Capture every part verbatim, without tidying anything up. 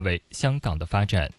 为香港的发展。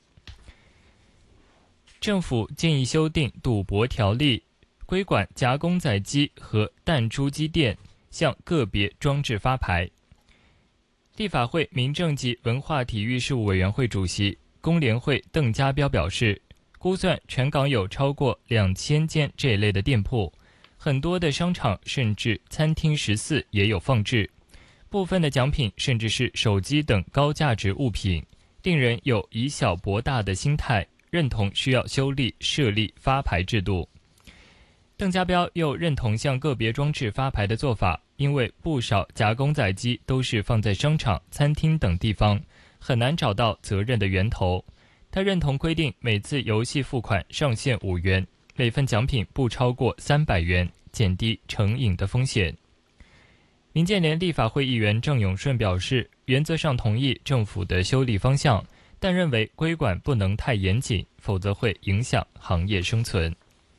政府建议修订赌博条例，规管夹公仔机和弹珠机店向个别装置发牌。立法会民政及文化体育事务委员会主席工联会邓家彪表示，估算全港有超过两千间这一类的店铺，很多的商场甚至餐厅食肆也有放置，部分的奖品甚至是手机等高价值物品，令人有以小博大的心态，认同需要修例设立发牌制度。邓家彪又认同向个别装置发牌的做法，因为不少夹公仔机都是放在商场、餐厅等地方，很难找到责任的源头。他认同规定每次游戏付款上限五元，每份奖品不超过三百元，减低成瘾的风险。民建联立法会议员郑永顺表示，原则上同意政府的修例方向，但认为规管不能太严谨，否则会影响行业生存。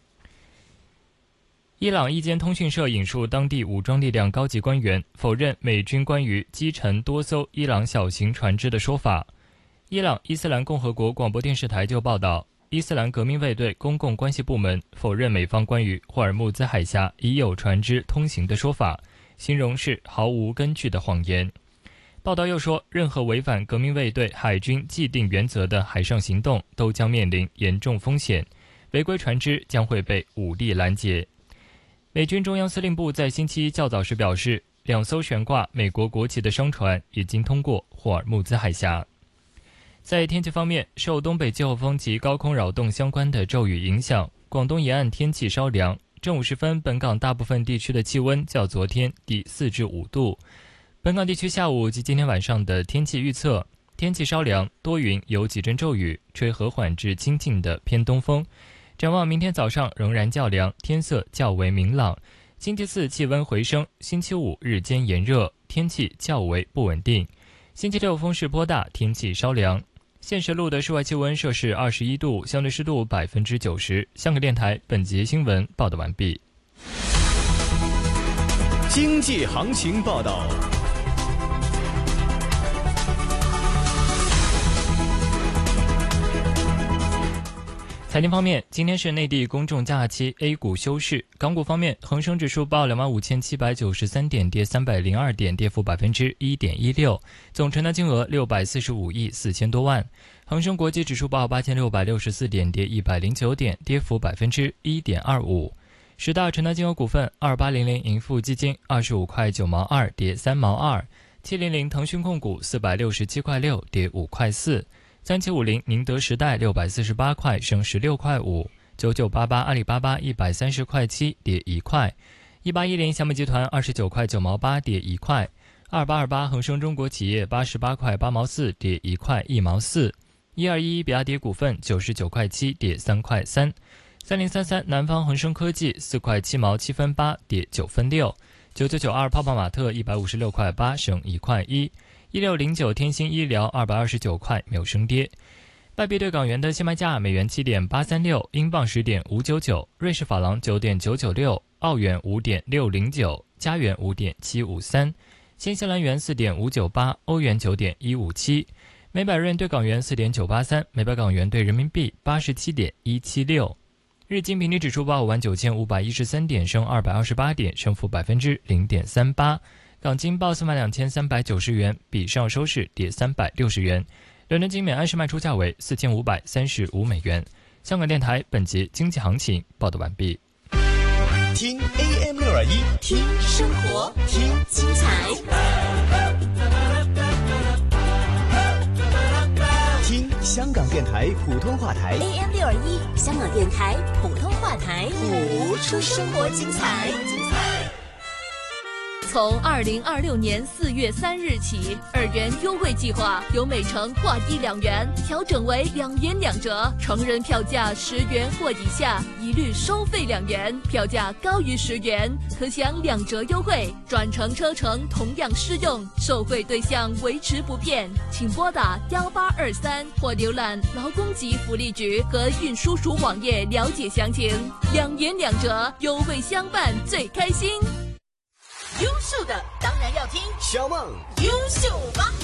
伊朗一间通讯社引述当地武装力量高级官员否认美军关于击沉多艘伊朗小型船只的说法。伊朗伊斯兰共和国广播电视台就报道，伊斯兰革命卫队公共关系部门否认美方关于霍尔木兹海峡已有船只通行的说法，形容是毫无根据的谎言。报道又说，任何违反革命卫队海军既定原则的海上行动都将面临严重风险，违规船只将会被武力拦截。美军中央司令部在星期一较早时表示，两艘悬挂美国国旗的商船已经通过霍尔木兹海峡。在天气方面，受东北季候风及高空扰动相关的骤雨影响，广东沿岸天气稍凉。正午时分，本港大部分地区的气温较昨天低四至五度。本港地区下午及今天晚上的天气预测，天气稍凉，多云，有几阵骤雨，吹和缓至清劲的偏东风。展望明天早上仍然较凉，天色较为明朗。星期四气温回升，星期五日间炎热，天气较为不稳定。星期六风势颇大，天气稍凉。现时录的室外气温摄氏二十一度，相对湿度百分之九十。香港电台本节新闻报道完毕。 经济行情报道。 财经方面，今天是内地公众假期 ，A 股休市。港股方面，恒生指数报两万五千七百九十三点，跌三百零二点，跌幅百分之一点一六，总成交金额六百四十五亿四千多万。恒生国际指数报八千六百六十四点，跌一百零九点，跌幅百分之一点二五。十大成交金额股份：二八零零盈富基金二十五块九毛二，跌三毛二；七零零腾讯控股四百六十七块六，跌五块四。三七五零宁德时代六百四十八块，升十六块五；九九八八阿里巴巴一百三十块七，跌一块；一八一零小米集团二十九块九毛八，跌一块；二八二八恒生中国企业八十八块八毛四，跌一块一毛四；一二一一比亚迪股份九十九块七，跌三块三；三零三三南方恒生科技四块七毛七分八，跌九分六；九九九二泡泡玛特一百五十六块八，升一块一。一六零九天星医疗二百二十九块，没有升跌。外币对港元的现卖价：美元七点八三六，英镑十点五九九，瑞士法郎九点九九六，澳元五点六零九，加元五点七五三，新西兰元四点五九八，欧元九点一五七，每百日元对港元四点九八三，每百港元对人民币八十七点一七六。日经平均指数报五万九千五百一十三点，升二百二十八点，升幅百分之零点三八。港金报四万两千三百九十元，比上收市跌三百六十元。伦敦金每安士卖出价为四千五百三十五美元。香港电台本节经济行情报道完毕。 听 A M 六二一， 听生活，听精彩， 听香港电台普通话台 A M 六二一，香港电台普通话台， 谱出生活精彩。 从二零二六年四月三日起，二元优惠计划由每程划一两元调整为两元两折，成人票价十元或以下一律收费两元，票价高于十元可享两折优惠，转乘车程同样适用，受惠对象维持不变，请拨打幺八二三或浏览劳工及福利局和运输署网页了解详情。两元两折，优惠相伴最开心。 优秀的当然要听小梦优秀吧。